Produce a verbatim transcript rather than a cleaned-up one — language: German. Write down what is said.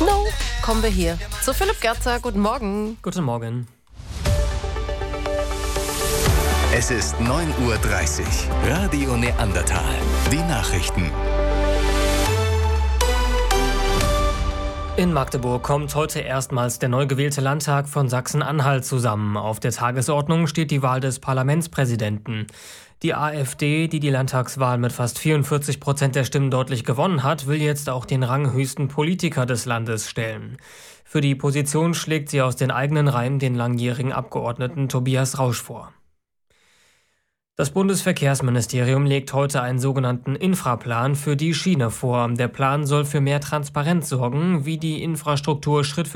No, kommen wir hier zu Philipp Gerzer. Guten Morgen. Guten Morgen. Es ist neun Uhr dreißig. Radio Neandertal. Die Nachrichten. In Magdeburg kommt heute erstmals der neu gewählte Landtag von Sachsen-Anhalt zusammen. Auf der Tagesordnung steht die Wahl des Parlamentspräsidenten. Die AfD, die die Landtagswahl mit fast vierundvierzig Prozent der Stimmen deutlich gewonnen hat, will jetzt auch den ranghöchsten Politiker des Landes stellen. Für die Position schlägt sie aus den eigenen Reihen den langjährigen Abgeordneten Tobias Rausch vor. Das Bundesverkehrsministerium legt heute einen sogenannten Infraplan für die Schiene vor. Der Plan soll für mehr Transparenz sorgen, wie die Infrastruktur Schritt für